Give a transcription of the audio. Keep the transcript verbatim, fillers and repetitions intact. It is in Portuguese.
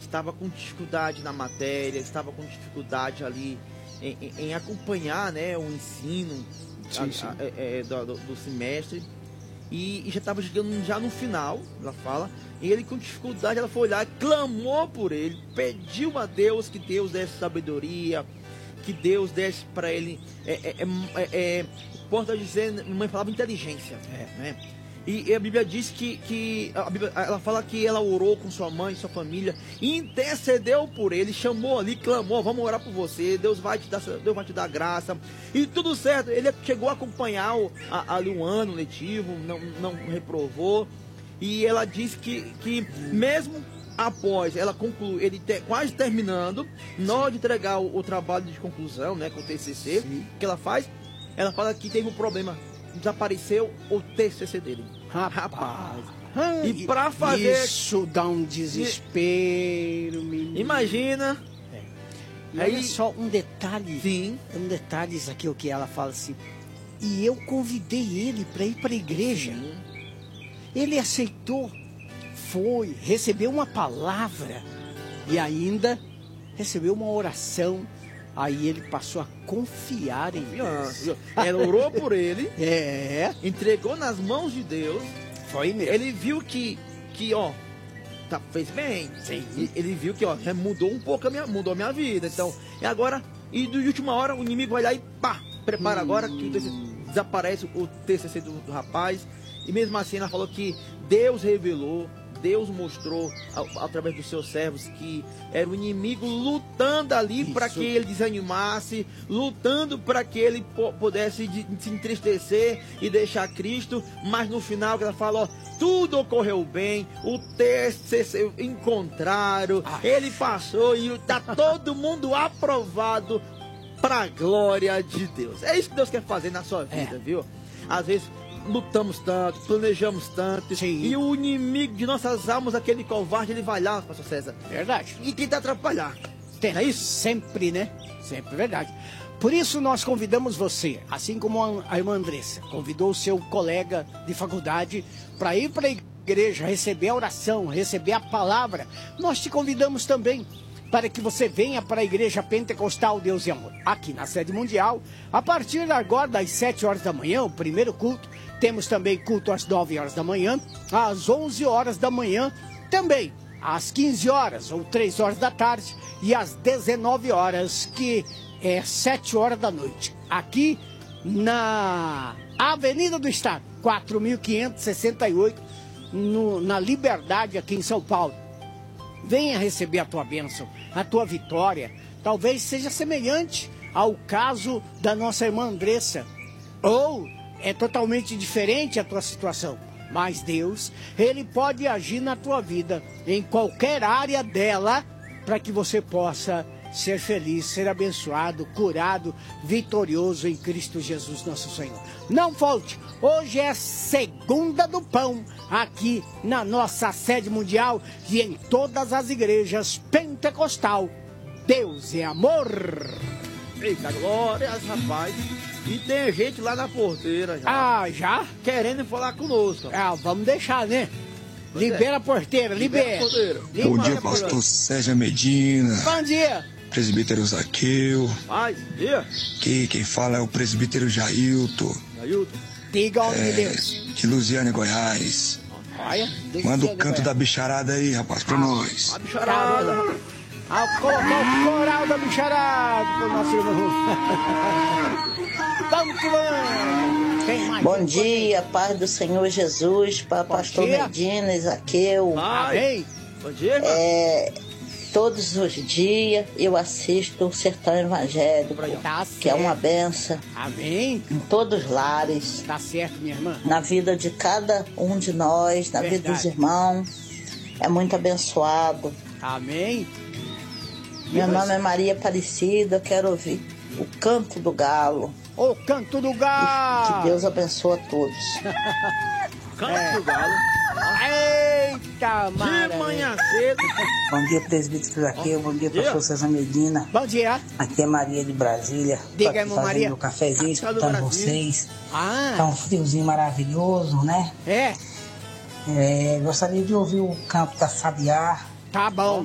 estava com dificuldade na matéria, estava com dificuldade ali em, em, em acompanhar, né, o ensino sim, sim. A, a, é, do, do semestre. E, e já estava chegando já no final, ela fala, e ele com dificuldade, ela foi lá, clamou por ele, pediu a Deus que Deus desse sabedoria, que Deus desse para ele, é, é, é, é, posso dizer, minha mãe falava inteligência, é, né? E, e a Bíblia diz que, que a Bíblia, ela fala que ela orou com sua mãe, sua família, intercedeu por ele, chamou ali, clamou, vamos orar por você, Deus vai te dar, Deus vai te dar graça, e tudo certo. Ele chegou a acompanhar o, a, ali um ano letivo, não, não reprovou, e ela disse que, que mesmo após ela concluir, ele te, quase terminando, na hora de entregar o, o trabalho de conclusão, né, com o T C C, Sim. que ela faz, ela fala que teve um problema, desapareceu o T C C dele. Rapaz. E pra fazer... Isso dá um desespero, menino. Imagina. É. E aí, olha só um detalhe. Sim. Um detalhe, isso aqui, o que ela fala assim. E eu convidei ele para ir para a igreja. Sim. Ele aceitou, foi, recebeu uma palavra e ainda recebeu uma oração. Aí ele passou a confiar em Deus. Ela orou por ele. É. Entregou nas mãos de Deus. Foi mesmo. Ele viu que, que ó, tá, fez bem. Sim. Ele viu que, ó, mudou um pouco a minha, mudou a minha vida. Então, e agora, e de última hora, o inimigo vai lá e pá, prepara hum. agora que desaparece o T C C do, do rapaz. E mesmo assim, ela falou que Deus revelou, Deus mostrou através dos seus servos que era o inimigo lutando ali para que ele desanimasse, lutando para que ele pudesse se entristecer e deixar Cristo, mas no final ela fala, ó, tudo ocorreu bem, o T C C encontraram, ele passou e está todo mundo aprovado para a glória de Deus. É isso que Deus quer fazer na sua vida, é. viu? Às vezes lutamos tanto, planejamos tanto, Sim. e o inimigo de nossas almas, aquele covarde, ele vai lá, pastor César. Verdade. E tenta atrapalhar. Tem, não é isso? Sempre, né? Sempre, verdade. Por isso nós convidamos você, assim como a irmã Andressa, convidou o seu colega de faculdade para ir para a igreja, receber a oração, receber a palavra. Nós te convidamos também para que você venha para a Igreja Pentecostal Deus e Amor, aqui na sede mundial, a partir agora das sete horas da manhã, o primeiro culto. Temos também culto às nove horas da manhã, às onze horas da manhã, também às quinze horas ou três horas da tarde e às dezenove horas, que é sete horas da noite, aqui na Avenida do Estado, quatro mil quinhentos e sessenta e oito, no, na Liberdade, aqui em São Paulo. Venha receber a tua bênção, a tua vitória. Talvez seja semelhante ao caso da nossa irmã Andressa, ou é totalmente diferente a tua situação. Mas Deus, Ele pode agir na tua vida, em qualquer área dela, para que você possa ser feliz, ser abençoado, curado, vitorioso em Cristo Jesus nosso Senhor. Não falte, hoje é segunda do pão, aqui na nossa sede mundial e em todas as igrejas pentecostal. Deus é amor. Eita, glórias, rapaz. E tem gente lá na porteira já. Ah, já? Querendo falar conosco. Ah, vamos deixar, né? Libera a porteira, libera. libera. A porteira. Bom dia, pastor Sérgio Medina. Bom dia. Presbítero Zaqueu. Paz, dia. Aqui quem fala é o presbítero Jailton. Jailton. Diga ao é, Deus. De Lusiânia, Goiás. Olha, manda o canto da bicharada aí, rapaz, pra ah, nós. A bicharada. Ao colocar o coral da bicharada pro nosso irmão. Vamos que vamos. Bom dia, paz do Senhor Jesus, para pastor Medina, Zaqueu. Amém. Bom dia, irmão. É, todos os dias eu assisto o Sertão Evangélico, tá que é uma benção. Amém. Em todos os lares. Tá certo, minha irmã. Na vida de cada um de nós, na Verdade. vida dos irmãos. É muito abençoado. Amém. Meu nome é Maria Aparecida, eu quero ouvir o canto do galo. O canto do galo! Que Deus abençoe a todos. Canto é. do galo. Eita, maravilha. De manhã cedo. Bom dia, presbítero Zaqueu. Bom dia, pastor César Medina. Bom dia. Aqui é Maria de Brasília. Diga, irmã Maria. Meu cafezinho, escutando vocês. Ah. Tá um friozinho maravilhoso, né? É. É, gostaria de ouvir o canto da Sabiá. Tá bom.